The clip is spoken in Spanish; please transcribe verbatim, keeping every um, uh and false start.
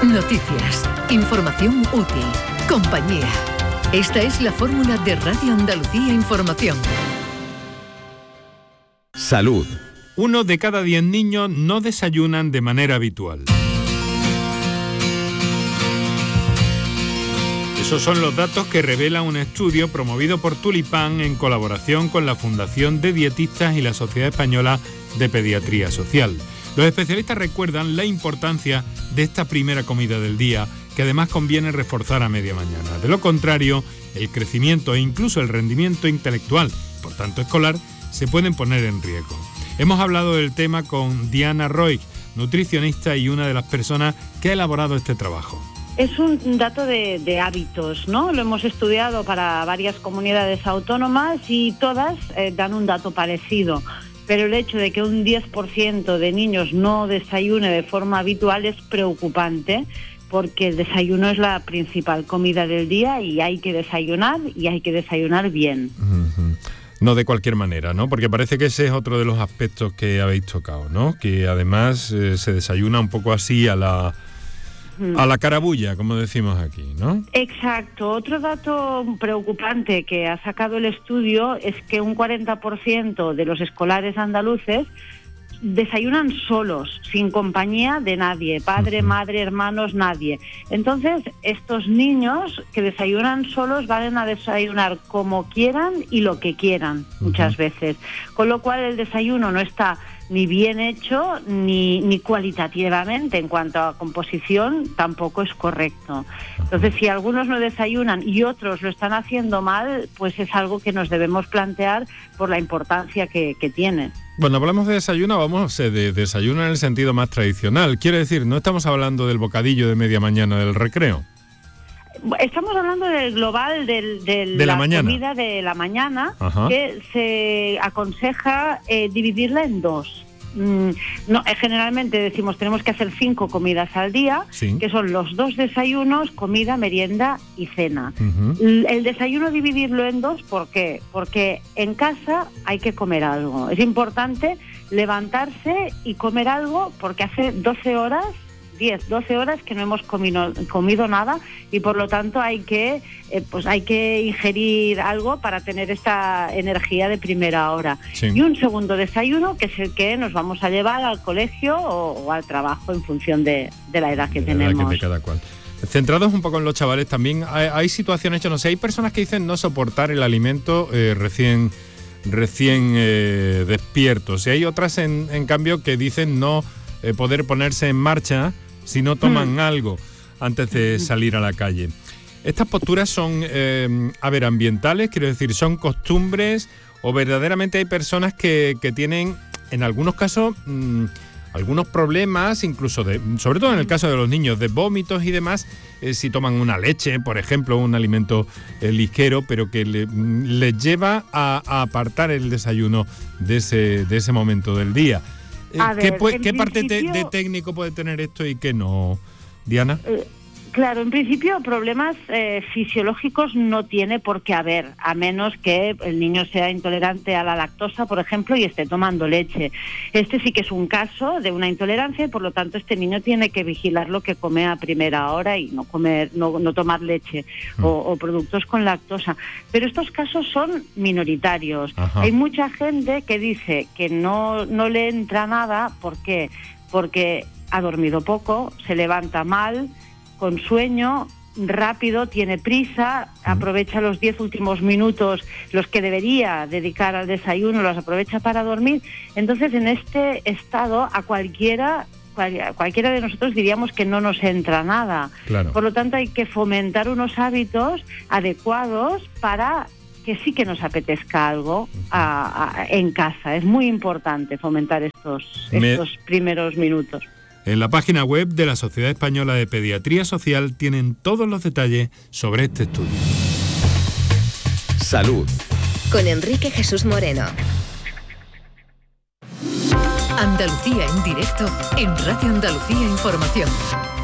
Noticias, información útil, compañía. Esta es la fórmula de Radio Andalucía Información. Salud. Uno de cada diez niños no desayunan de manera habitual. Esos son los datos que revela un estudio promovido por Tulipán en colaboración con la Fundación de Dietistas y la Sociedad Española de Pediatría Social. Los especialistas recuerdan la importancia de esta primera comida del día, que además conviene reforzar a media mañana. De lo contrario, el crecimiento e incluso el rendimiento intelectual, por tanto escolar, se pueden poner en riesgo. Hemos hablado del tema con Diana Roig, nutricionista y una de las personas que ha elaborado este trabajo. Es un dato de, de hábitos, ¿no? Lo hemos estudiado para varias comunidades autónomas y todas eh, dan un dato parecido. Pero el hecho de que un diez por ciento de niños no desayune de forma habitual es preocupante, porque el desayuno es la principal comida del día y hay que desayunar y hay que desayunar bien. Uh-huh. No de cualquier manera, ¿no? Porque parece que ese es otro de los aspectos que habéis tocado, ¿no? Que además eh, se desayuna un poco así a la... a la carabulla, como decimos aquí, ¿no? Exacto. Otro dato preocupante que ha sacado el estudio es que un cuarenta por ciento de los escolares andaluces desayunan solos, sin compañía de nadie, padre, uh-huh. madre, hermanos, nadie. Entonces, estos niños que desayunan solos van a desayunar como quieran y lo que quieran, uh-huh. muchas veces. Con lo cual el desayuno no está ni bien hecho, ni, ni cualitativamente en cuanto a composición tampoco es correcto. Entonces, si algunos no desayunan y otros lo están haciendo mal, pues es algo que nos debemos plantear por la importancia que, que tiene. Bueno, hablamos de desayuno, vamos de desayuno en el sentido más tradicional. Quiere decir, no estamos hablando del bocadillo de media mañana del recreo. Estamos hablando del global del, del, de la, la mañana. comida de la mañana, Ajá. que se aconseja eh, dividirla en dos. Mm, no, eh, generalmente decimos tenemos que hacer cinco comidas al día, sí. que son los dos desayunos, comida, merienda y cena. Uh-huh. El, el desayuno dividirlo en dos, ¿por qué? Porque en casa hay que comer algo. Es importante levantarse y comer algo porque hace doce horas diez, doce horas que no hemos comido, comido nada y por lo tanto hay que eh, pues hay que ingerir algo para tener esta energía de primera hora. Sí. Y un segundo desayuno que es el que nos vamos a llevar al colegio o, o al trabajo en función de, de la edad que de tenemos. La edad que de cada cual. Centrados un poco en los chavales también, hay, hay situaciones, yo no sé, hay personas que dicen no soportar el alimento eh, recién recién eh, despiertos y hay otras en, en cambio que dicen no eh, poder ponerse en marcha si no toman mm. algo antes de salir a la calle. ¿Estas posturas son, eh, a ver, ambientales? Quiero decir, ¿son costumbres o verdaderamente hay personas que, que tienen, en algunos casos, mmm, algunos problemas, incluso, de, sobre todo en el caso de los niños, de vómitos y demás, eh, si toman una leche, por ejemplo, un alimento eh, ligero, pero que le, les lleva a, a apartar el desayuno de ese, de ese momento del día? A ¿Qué, ver, puede, en ¿Qué parte principio, de, de técnico puede tener esto y qué no, Diana? Eh, claro, en principio problemas eh, fisiológicos no tiene por qué haber, a menos que el niño sea intolerante a la lactosa, por ejemplo, y esté tomando leche. Este sí que es un caso de una intolerancia y por lo tanto este niño tiene que vigilar lo que come a primera hora y no comer, no, no tomar leche mm. o, o productos con lactosa. Pero estos casos son minoritarios. Ajá. Hay mucha gente que dice que no, no le entra nada, ¿por qué? Porque ha dormido poco, se levanta mal, con sueño, rápido, tiene prisa, aprovecha los diez últimos minutos, los que debería dedicar al desayuno, los aprovecha para dormir. Entonces, en este estado, a cualquiera, cual, cualquiera de nosotros diríamos que no nos entra nada. Claro. Por lo tanto, hay que fomentar unos hábitos adecuados para que sí que nos apetezca algo a, a, en casa. Es muy importante fomentar estos, Me... estos primeros minutos. En la página web de la Sociedad Española de Pediatría Social tienen todos los detalles sobre este estudio. Salud. Con Enrique Jesús Moreno. Andalucía en directo en Radio Andalucía Información.